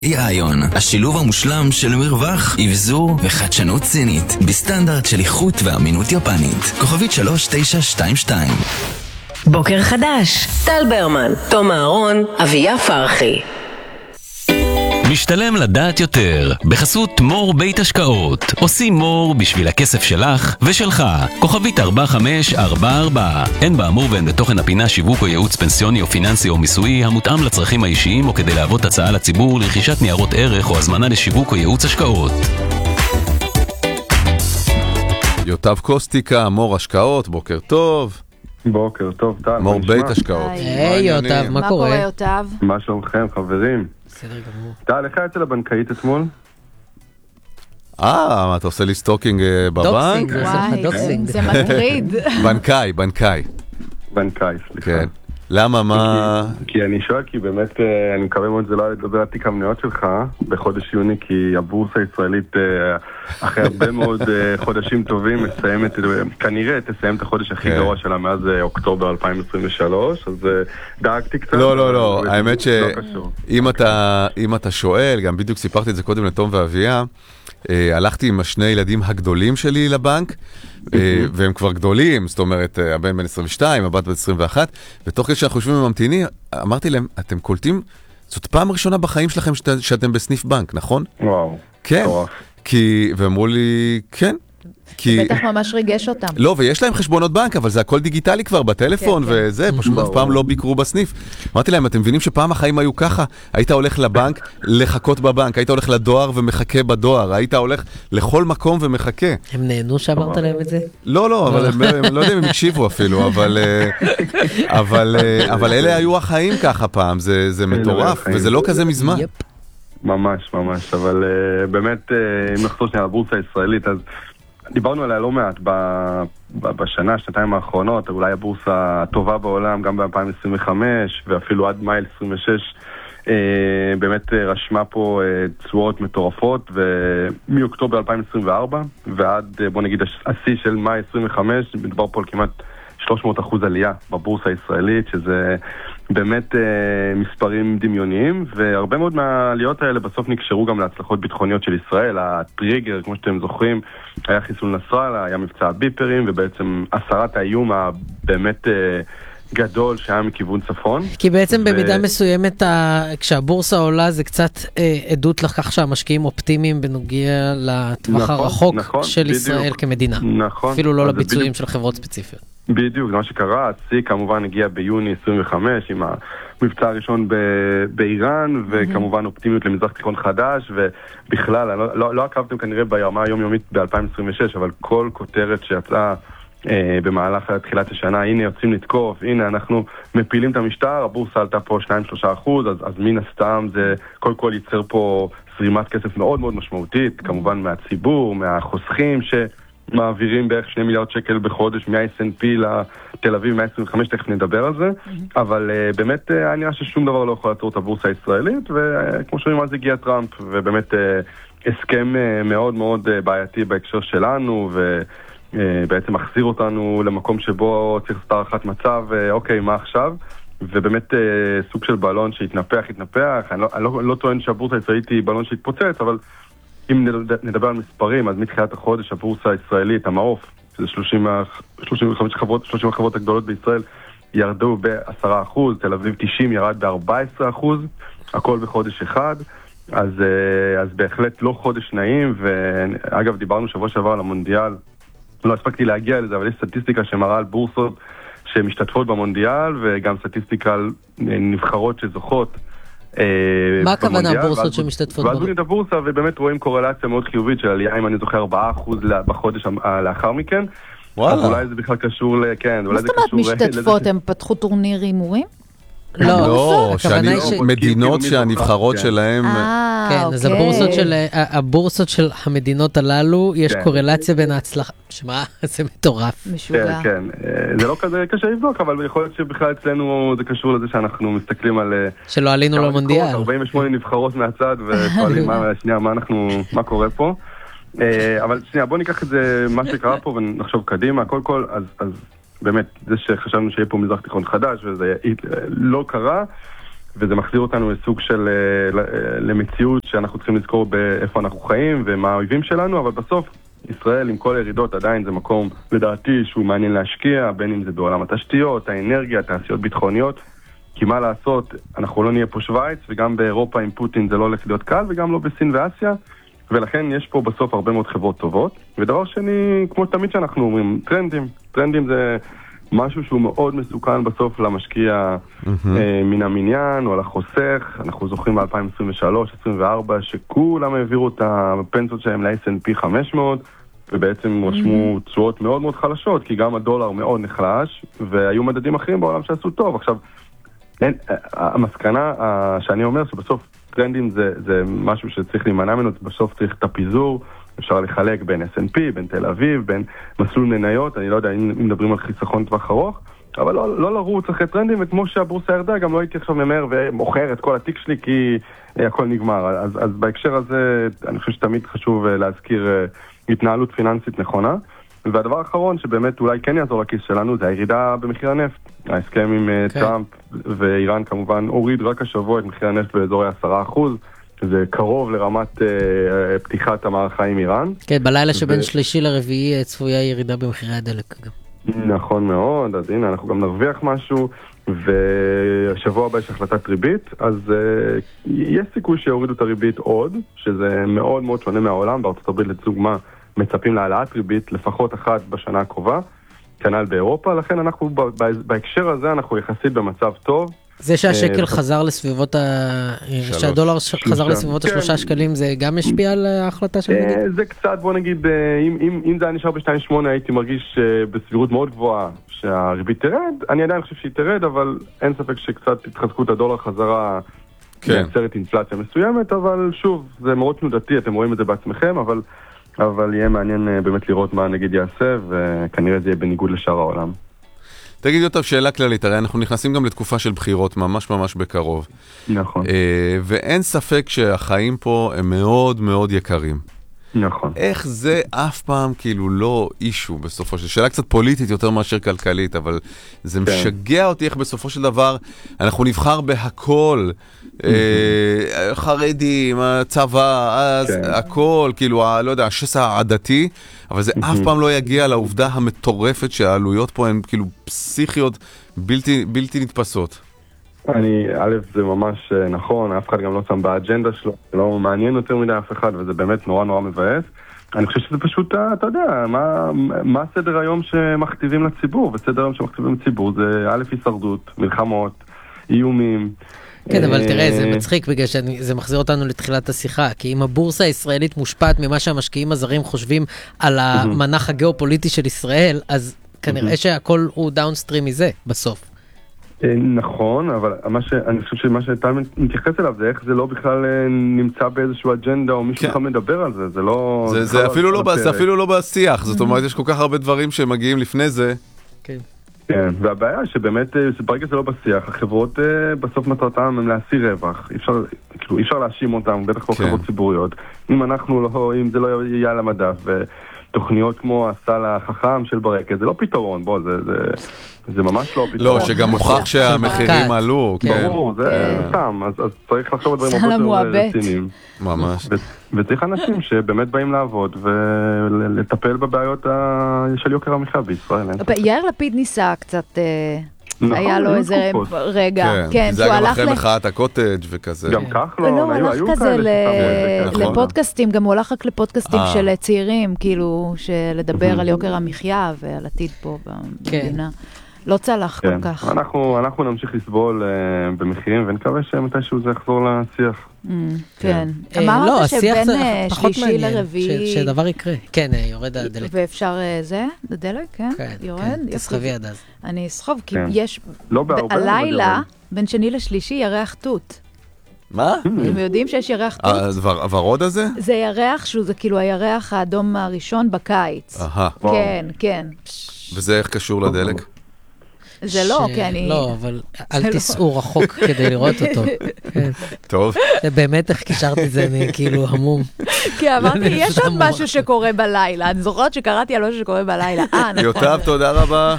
איון, השילוב המושלם של מרווח, אבזור וחדשנות סינית, בסטנדרט של איכות ואמינות יפנית. כוכבית 3922. בוקר חדש, טל ברמן, תום אהרון, אביה פרחי. משתלם לדעת יותר, בחסות מור בית השקעות. עושים מור בשביל הכסף שלך ושלך. כוכבית 4544. אין באמור ואין בתוכן הפינה שיווק או ייעוץ פנסיוני או פיננסי או מיסוי המותאם לצרכים האישיים או כדי להוות הצעה לציבור לרכישת ניירות ערך או הזמנה לשיווק או ייעוץ השקעות. יוטב קוסטיקה, מור השקעות, בוקר טוב. בוקר טוב, טל. מור בית השקעות. היי יוטב, מה קורה? מה קורה יוטב? מה שלומכם, חברים? בסדר גמור. טל, איך היה אצל הבנקאית אתמול? מה, אתה עושה לי סטוקינג בבנק? וואי, זה מטריד. בנקאי. בנקאי, סליחה. כן. למה, מה? כי אני שואל, כי באמת, אני מקווה מאוד זה לא לדבר על תיק המניות שלך בחודש יוני, כי הבורסה הישראלית, אחרי הרבה מאוד חודשים טובים, כנראה תסיים את החודש הכי גרוע שלה מאז אוקטובר 2023, אז דאגתי קצת. לא, האמת שאם אתה שואל, גם בדיוק סיפרתי את זה קודם לתום ואביה, הלכתי עם השני ילדים הגדולים שלי לבנק, והם כבר גדולים, זאת אומרת, הבן בן 22, הבת בן 21, ותוך כדי שאנחנו יושבים וממתינים, אמרתי להם, אתם קולטים, זאת פעם ראשונה בחיים שלכם שאתם בסניף בנק, נכון? וואו. כן, ואמרו לי, כן. בטח ממש ריגש אותם. לא, ויש להם חשבונות בנק, אבל זה הכל דיגיטלי כבר בטלפון, וזה, פשוט אף פעם לא ביקרו בסניף. אמרתי להם, אתם מבינים שפעם החיים היו ככה? היית הולך לבנק, לחכות בבנק, היית הולך לדואר ומחכה בדואר, היית הולך לכל מקום ומחכה. הם נהנו שאמרת להם את זה? לא, אבל לא יודע אם הם הקשיבו אפילו, אבל אלה היו החיים ככה פעם, זה מטורף, וזה לא כזה מזמן. ממש, אבל באמת, אם נחזור שנייה לבורסה הישראלית, אז דיברנו עליה לא מעט בשנה, שנתיים האחרונות, אולי הבורסה הטובה בעולם, גם ב-2025, ואפילו עד מאי 26, באמת רשמה פה תשואות מטורפות, ומאוקטובר 2024, ועד, בוא נגיד, השיא של מאי 25, מדובר פה על כמעט 300% עלייה בבורסה הישראלית, שזה באמת מספרים דמיוניים, והרבה מאוד מהעליות האלה בסוף נקשרו גם להצלחות ביטחוניות של ישראל. הטריגר, כמו שאתם זוכרים, היה חיסול נסראללה, היה מבצע הביפרים, ובעצם הסרת האיום הבאמת גדול שהיה מכיוון צפון. כי בעצם במידה מסוימת, כשהבורסה עולה, זה קצת עדות לכך שהמשקיעים אופטימיים בנוגע לטווח הרחוק של ישראל כמדינה. נכון. אפילו לא לביצועים של חברות ספציפיות. בדיוק, זה מה שקרה. השיא כמובן הגיע ביוני 25 עם המבצע הראשון באיראן, וכמובן אופטימיות למזרח תיכון חדש, ובכלל, לא עקבתם כנראה בירמה היומיומית ב-2026, אבל כל כותרת שיצאה במהלך תחילת השנה, הנה יוצאים לתקוף, הנה אנחנו מפילים את המשטר, הבורסה עלתה פה 2-3%, אז מן הסתם זה כל ייצר פה זרימת כסף מאוד מאוד משמעותית, כמובן מהציבור, מהחוסכים שמעבירים בערך 2 מיליארד שקל בחודש מה-S&P לתל אביב 125, תכף נדבר על זה, אבל באמת היה נראה ששום דבר לא יכול לעצור את הבורסה הישראלית, וכמו שאומרים, אז הגיע טראמפ, ובאמת הסכם מאוד מאוד בעייתי בהקשר שלנו, בעצם מחזיר אותנו למקום שבו צריך לעשות הערכת מצב, אוקיי, מה עכשיו? ובאמת סוג של בלון שהתנפח. אני לא טוען שהבורסה הישראלית היא בלון שהתפוצץ, אבל אם נדבר על מספרים, אז מתחילת החודש הבורסה הישראלית, המעוף, שזה 35 החברות הגדולות בישראל, ירדו ב10%, תל אביב 90 ירד ב14%, הכל בחודש אחד. אז בהחלט לא חודש נעים, ואגב דיברנו שבוע שעבר על המונדיאל, לא הספקתי להגיע לזה, אבל יש סטטיסטיקה שמראה על בורסות שמשתתפות במונדיאל, וגם סטטיסטיקה על נבחרות שזוכות במונדיאל. מה הכוונה בורסות שמשתתפות במונדיאל? ואז רואים את הבורסה, ובאמת רואים קורלציה מאוד חיובית של עלייה, אם אני זוכר 4% בחודש לאחר מכן. וואלה. אולי זה בכלל קשור כן. מה זאת אומרת משתתפות? הם פתחו טורניר הימורים? לא, מדינות שהנבחרות שלהם... כן, אז הבורסות של המדינות הללו, יש קורלציה בין ההצלחה. שמה, זה מטורף. משוגע. כן, זה לא כזה קשה לבדוק, אבל יכול להיות שבכלל אצלנו זה קשור לזה שאנחנו מסתכלים על... שלא עלינו למונדיאל. 48 נבחרות מהצד, ושואלים מה קורה פה. אבל שנייה, בוא ניקח את זה, מה שקרה פה, ונחשוב קדימה. קודם כל, אז באמת, זה שחשבנו שיהיה פה מזרח תיכון חדש, וזה לא קרה, וזה מחזיר אותנו לסוג של, למציאות שאנחנו צריכים לזכור באיפה אנחנו חיים ומה האויבים שלנו, אבל בסוף ישראל עם כל הירידות עדיין זה מקום לדעתי שהוא מעניין להשקיע, בין אם זה בעולם התשתיות, האנרגיה, תעשיות ביטחוניות, כי מה לעשות, אנחנו לא נהיה פה שוויץ, וגם באירופה עם פוטין זה לא הולך להיות קל, וגם לא בסין ואסיה, ולכן יש פה בסוף הרבה מאוד חברות טובות. ודבר שני, כמו תמיד שאנחנו אומרים, טרנדים זה משהו שהוא מאוד מסוכן בסוף למשקיע מן המניין או לחוסך. אנחנו זוכרים ב-2023-2024 שכולם העבירו את הפנסיות שלהם ל-S&P 500, ובעצם רשמו תשואות מאוד מאוד חלשות, כי גם הדולר מאוד נחלש, והיו מדדים אחרים בעולם שעשו טוב. עכשיו, המסקנה שאני אומר שבסוף טרנדים זה משהו שצריך להימנע ממנו, בסוף צריך את הפיזור, אפשר לחלק בין S&P, בין תל אביב, בין מסלול מניות, אני לא יודע אם מדברים על חיסכון טווח ארוך, אבל לא לרוץ אחרי טרנדים, וכמו שהבורסה ירדה, גם לא הייתי עכשיו ממהר ומוכר את כל התיק שלי כי הכל נגמר. אז בהקשר הזה אני חושב שתמיד חשוב להזכיר התנהלות פיננסית נכונה. והדבר האחרון שבאמת אולי כן יעזור לכיס שלנו זה הירידה במחיר הנפט. ההסכם עם טראמפ ואיראן כמובן הוריד רק השבוע את מחיר הנפט באזורי 10%. זה קרוב לרמת פתיחת המערכה עם איראן. כן, בלילה שבין שלישי לרביעי צפויה ירידה במחירי הדלק גם. נכון מאוד, אז הנה אנחנו גם נרוויח משהו, והשבוע הבא יש החלטת ריבית, אז יש סיכוי שיורידו את הריבית עוד, שזה מאוד מאוד שונה מהעולם. בארצות הברית לדוגמה מצפים להעלאת ריבית לפחות אחת בשנה הקרובה, כנ"ל באירופה, לכן אנחנו בהקשר הזה אנחנו יחסית במצב טוב. זה שהשקל חזר לסביבות, שהדולר חזר לסביבות 3 שקלים, זה גם משפיע על ההחלטה של נגיד? זה קצת, בוא נגיד, אם זה היה נשאר ב-2.8 הייתי מרגיש בסבירות מאוד גבוהה שהריבית תרד, אני עדיין חושב שהיא תרד, אבל אין ספק שקצת התחזקות הדולר חזרה מייצרת אינפלציה מסוימת, אבל שוב, זה מאוד תנודתי, אתם רואים את זה בעצמכם, אבל יהיה מעניין באמת לראות מה נגיד יעשה, וכנראה זה יהיה בניגוד לשאר העולם. תגיד יותר שאלה כללית, הרי אנחנו נכנסים גם לתקופה של בחירות ממש ממש בקרוב. נכון. ואין ספק שהחיים פה הם מאוד מאוד יקרים. נכון. איך זה אף פעם כאילו לא אישו בסופו של שאלה קצת פוליטית יותר מאשר כלכלית, אבל זה משגע אותי איך בסופו של דבר אנחנו נבחר בהכל, חרדים, הצבא, אז הכל, כאילו, לא יודע, השסע העדתי, אבל זה אף פעם לא יגיע לעובדה המטורפת שהעלויות פה הן כאילו פסיכיות בלתי נתפסות. א', זה ממש נכון, אף אחד גם לא שם באג'נדה שלו, זה לא מעניין יותר מדי אף אחד, וזה באמת נורא נורא מבאס. אני חושב שזה פשוט, אתה יודע, מה סדר היום שמכתיבים לציבור, וסדר היום שמכתיבים לציבור זה א', הישרדות, מלחמות, איומים. כן, אבל תראה, זה מצחיק בגלל שזה מחזיר אותנו לתחילת השיחה, כי אם הבורסה הישראלית מושפעת ממה שהמשקיעים הזרים חושבים על המנח הגיאופוליטי של ישראל, אז כנראה שהכל הוא דאונסטרים מזה בסוף. נכון, אבל אני חושב שמה שאתה מתייחס אליו זה איך זה לא בכלל נמצא באיזשהו אג'נדה או מישהו בכלל מדבר על זה, זה לא... זה אפילו לא בשיח, זאת אומרת יש כל כך הרבה דברים שמגיעים לפני זה. כן. כן, והבעיה שבאמת ברגע זה לא בשיח, החברות בסוף מטרתן הם להשיא רווח, אי אפשר להאשים אותם, בטח לא חברות ציבוריות, אם זה לא יהיה על המדף, ותוכניות כמו הסל החכם של ברקת, זה לא פתרון, בוא, זה ממש לא פתרון. לא, שגם מוכח שהמחירים עלו. ברור, זה סתם, אז צריך לחשוב על דברים הרבה יותר רציניים. ממש. וצריך אנשים שבאמת באים לעבוד ולטפל בבעיות של יוקר המחיה בישראל. יאיר לפיד ניסה קצת, היה לו איזה רגע. כן, זה היה גם אחרי מחאת הקוטג' וכזה. גם כך לא, הוא הלך כזה לפודקאסטים, גם הוא הלך רק לפודקאסטים של צעירים, כאילו, לדבר על יוקר המחיה ועל עתיד פה במדינה. לא צלח כל כך. אנחנו נמשיך לסבול במחירים, ונקווה שמתישהו זה יחזור לשיח. כן. לא, השיח זה פחות מעניין, שדבר יקרה. כן, יורד הדלק. ואפשר זה, הדלק, כן? יורד. תסחבי עד אז. אני אסחוב, כי יש הלילה, בין שני לשלישי, ירח תות. מה? אתם יודעים שיש ירח תות? הוורוד הזה? זה ירח שזה כאילו הירח האדום הראשון בקיץ. כן, כן. וזה איך קשור לדלק? זה לא, כי אני... לא, אבל אל תיסעו רחוק כדי לראות אותו. טוב. באמת איך קישרתי את זה, אני כאילו המום. כי אמרתי, יש עוד משהו שקורה בלילה. אני זוכרת שקראתי על משהו שקורה בלילה. יוטב, תודה רבה.